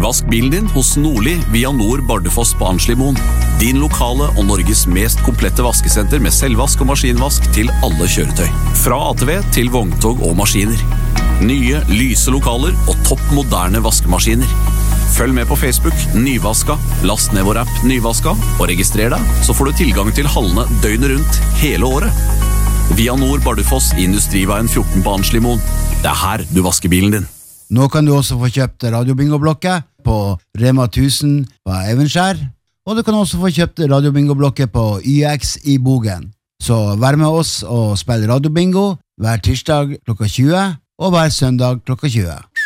Vask bilen din hos Nordli via Nord Bardufoss på Arnslimoen. Din lokale og Norges mest komplette vaskesenter med selvvask og maskinvask til alle kjøretøy. Fra ATV til vogntog og maskiner. Nye, lyse lokaler og topp moderne vaskemaskiner. Følg med på Facebook Nyvaska, last ned vår app Nyvaska og registrer deg, så får du tilgang til hallene døgnet rundt hele året. Via Nord Bardufoss i Industriveien 14 på Arnslimoen. Det her du vasker bilen din. Nå kan du også få kjøpt radiobingoblokket på Rema 1000 på Evenskjær, og du kan også få kjøpt radiobingoblokket på YX i Bogen. Så vær med oss og spill radiobingo hver tirsdag klokka 20 og hver søndag klokka 20.